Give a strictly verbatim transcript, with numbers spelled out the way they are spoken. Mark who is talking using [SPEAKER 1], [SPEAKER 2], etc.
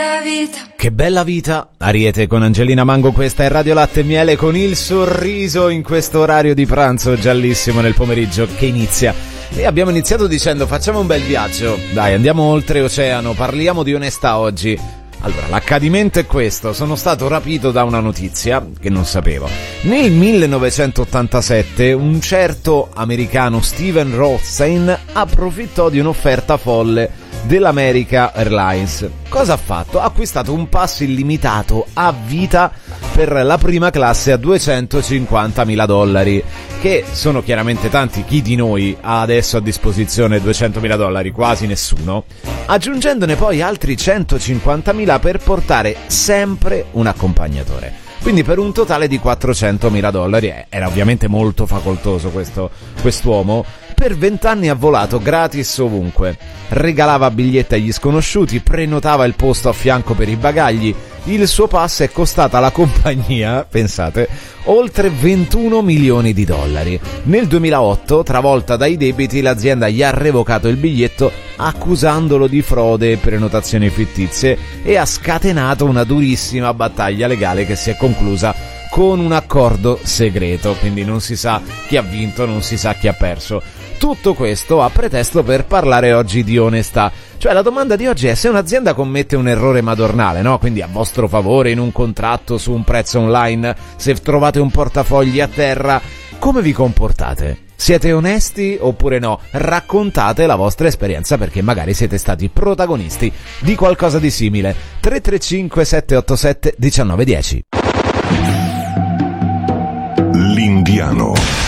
[SPEAKER 1] bella vita.
[SPEAKER 2] Che bella vita. Ariete con Angelina Mango, questa è Radio Latte e Miele, con il sorriso in questo orario di pranzo giallissimo nel pomeriggio che inizia. E abbiamo iniziato dicendo facciamo un bel viaggio, dai, andiamo oltreoceano, parliamo di onestà oggi. Allora, l'accadimento è questo: sono stato rapito da una notizia che non sapevo. Nel millenovecentottantasette un certo americano Steven Rothstein approfittò di un'offerta folle dell'America Airlines. Cosa ha fatto? Ha acquistato un pass illimitato a vita per la prima classe a duecentocinquantamila dollari, che sono chiaramente tanti. Chi di noi ha adesso a disposizione duecentomila dollari? Quasi nessuno. Aggiungendone poi altri centocinquantamila per portare sempre un accompagnatore. Quindi per un totale di quattrocentomila dollari. Era ovviamente molto facoltoso questo quest'uomo. Per vent'anni ha volato gratis ovunque. Regalava biglietti agli sconosciuti, prenotava il posto a fianco per i bagagli. Il suo pass è costata alla compagnia, pensate, oltre ventuno milioni di dollari. Nel duemilaotto, travolta dai debiti, l'azienda gli ha revocato il biglietto accusandolo di frode e prenotazioni fittizie e ha scatenato una durissima battaglia legale che si è conclusa con un accordo segreto, quindi non si sa chi ha vinto, non si sa chi ha perso. Tutto questo a pretesto per parlare oggi di onestà. Cioè, la domanda di oggi è: se un'azienda commette un errore madornale, no? Quindi a vostro favore in un contratto su un prezzo online, se trovate un portafogli a terra, come vi comportate? Siete onesti oppure no? Raccontate la vostra esperienza, perché magari siete stati protagonisti di qualcosa di simile. tre tre cinque sette otto sette uno nove uno zero.
[SPEAKER 3] L'Indiano.